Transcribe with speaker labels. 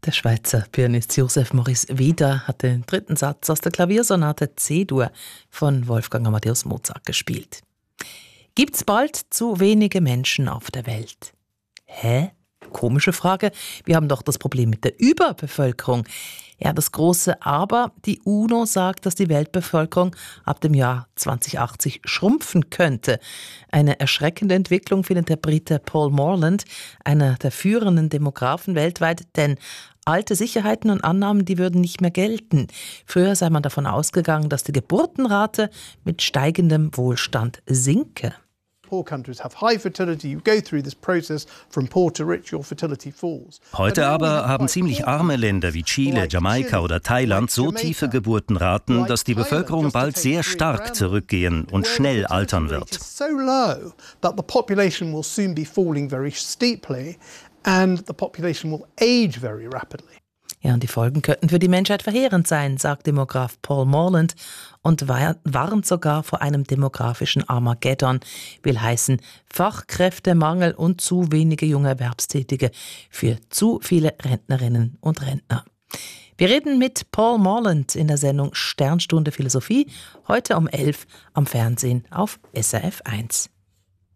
Speaker 1: Der Schweizer Pianist Joseph Maurice Wieder hat den dritten Satz aus der Klaviersonate C-Dur von Wolfgang Amadeus Mozart gespielt. Gibt's bald zu wenige Menschen auf der Welt? Hä? Komische Frage. Wir haben doch das Problem mit der Überbevölkerung. Ja, das große Aber, die UNO sagt, dass die Weltbevölkerung ab dem Jahr 2080 schrumpfen könnte. Eine erschreckende Entwicklung findet der Brite Paul Morland, einer der führenden Demografen weltweit, denn alte Sicherheiten und Annahmen, die würden nicht mehr gelten. Früher sei man davon ausgegangen, dass die Geburtenrate mit steigendem Wohlstand sinke.
Speaker 2: Heute aber haben ziemlich arme Länder wie Chile, Jamaika oder Thailand so tiefe Geburtenraten, dass die Bevölkerung bald sehr stark zurückgehen und schnell altern wird.
Speaker 1: Ja, und die Folgen könnten für die Menschheit verheerend sein, sagt Demograf Paul Morland und warnt sogar vor einem demografischen Armageddon, will heißen Fachkräftemangel und zu wenige junge Erwerbstätige für zu viele Rentnerinnen und Rentner. Wir reden mit Paul Morland in der Sendung Sternstunde Philosophie, heute um 11 am Fernsehen auf SRF 1.